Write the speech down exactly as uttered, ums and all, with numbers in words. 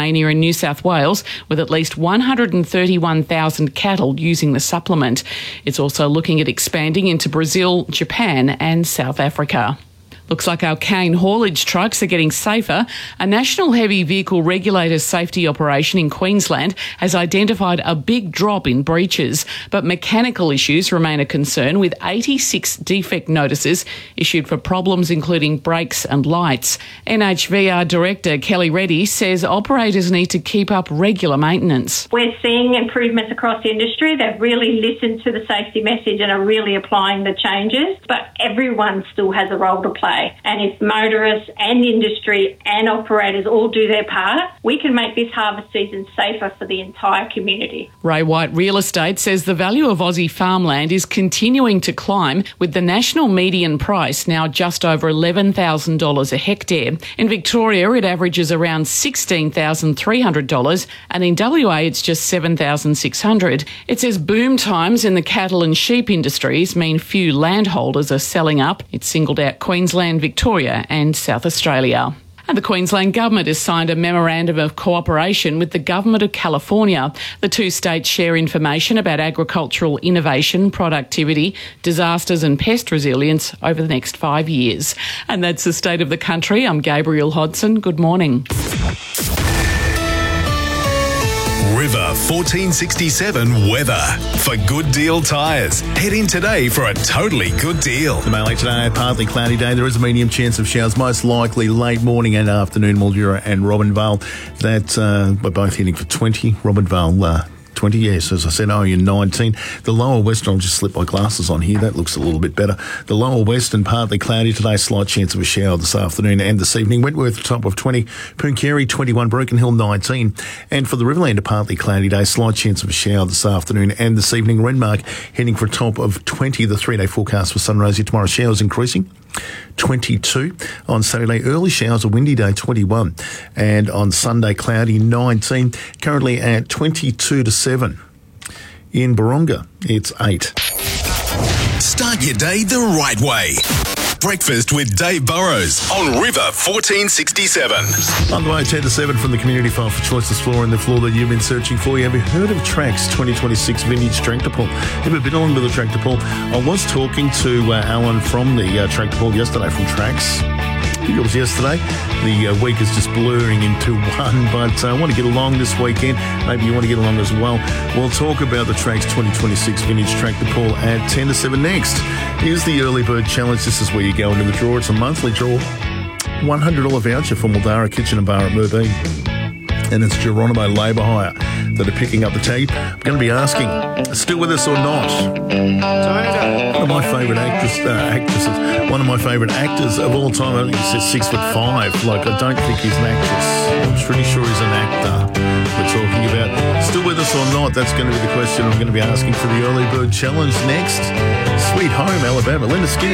Tasmania and New South Wales, with at least one hundred thirty-one thousand cattle using the supplement. It's also looking at expanding into Brazil, Japan and South Africa. Looks like our cane haulage trucks are getting safer. A National Heavy Vehicle Regulator safety operation in Queensland has identified a big drop in breaches, but mechanical issues remain a concern, with eighty-six defect notices issued for problems including brakes and lights. N H V R Director Kelly Reddy says operators need to keep up regular maintenance. We're seeing improvements across the industry. They've really listened to the safety message and are really applying the changes, but everyone still has a role to play. And if motorists and industry and operators all do their part, we can make this harvest season safer for the entire community. Ray White Real Estate says the value of Aussie farmland is continuing to climb, with the national median price now just over eleven thousand dollars a hectare. In Victoria, it averages around sixteen thousand three hundred dollars, and in W A it's just seven thousand six hundred dollars. It says boom times in the cattle and sheep industries mean few landholders are selling up. It singled out Queensland, Victoria and South Australia. And the Queensland Government has signed a memorandum of cooperation with the Government of California. The two states share information about agricultural innovation, productivity, disasters and pest resilience over the next five years. And that's the state of the country. I'm Gabrielle Hodson. Good morning. River fourteen sixty-seven weather. For Good Deal Tyres, head in today for a totally good deal. The Mallee today, partly cloudy day. There is a medium chance of showers, most likely late morning and afternoon. Mildura and Robinvale, that uh, we're both heading for twenty. Robinvale, uh, twenty, yes, as I said, only in nineteen. The lower western, I'll just slip my glasses on here, that looks a little bit better. The lower western, partly cloudy today, slight chance of a shower this afternoon and this evening. Wentworth, top of twenty. Pooncarie, twenty-one. Broken Hill, nineteen. And for the Riverland, a partly cloudy day, slight chance of a shower this afternoon and this evening. Renmark, heading for a top of twenty. The three-day forecast for sunrise here tomorrow, showers increasing. twenty-two. On Saturday, early showers, a windy day, twenty-one. And on Sunday, cloudy, nineteen. Currently at twenty-two to seven. In Baronga, it's eight. Start your day the right way. Breakfast with Dave Burrows on River fourteen sixty-seven. On the way, ten to seven from the Community File for Choice, the floor and the floor that you've been searching for. You have you heard of Trax twenty twenty-six Vintage Tractor Pull? Ever been on with a tractor pull? I was talking to uh, Alan from the uh, tractor pull yesterday from Trax. I think it was yesterday. The uh, week is just blurring into one, but uh, I want to get along this weekend. Maybe you want to get along as well. We'll talk about the Trax twenty twenty-six Vintage Tractor Pull at ten to seven next. Here's the Early Bird Challenge. This is where you go into the draw. It's a monthly draw. one hundred dollars voucher for Mildara Kitchen and Bar at Merbean. And it's Geronimo Labour Hire that are picking up the tag. I'm going to be asking, still with us or not? One of my favourite actress, uh, actresses, one of my favourite actors of all time. I think he says six foot five. Like, I don't think he's an actress. I'm pretty sure he's an actor we're talking about. Still with us or not? That's going to be the question I'm going to be asking for the Early Bird Challenge next. Sweet Home, Alabama. Linda Skinner.